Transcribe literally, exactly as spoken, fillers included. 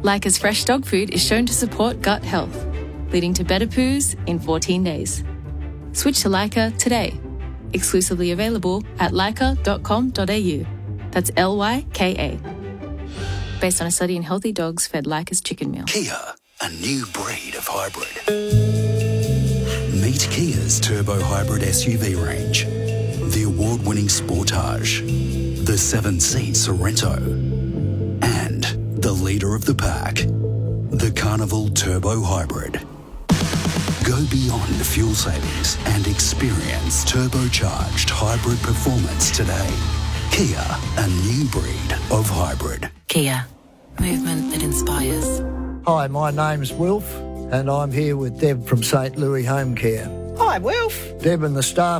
Leica's fresh dog food is shown to support gut health, leading to better poos in fourteen days. Switch to Leica today. Exclusively available at leica dot com dot a u. That's L Y K A. Based on a study in healthy dogs fed Leica's chicken meal. Kia, a new breed of hybrid. Meet Kia's turbo hybrid S U V range. The award-winning Sportage, the seven-seat Sorrento, and the leader of the pack, the Carnival Turbo Hybrid. Go beyond fuel savings and experience turbocharged hybrid performance today. Kia, a new breed of hybrid. Kia, movement that inspires. Hi, my name's Wilf, and I'm here with Deb from St Louis Home Care. Hi, Wilf. Deb and the staff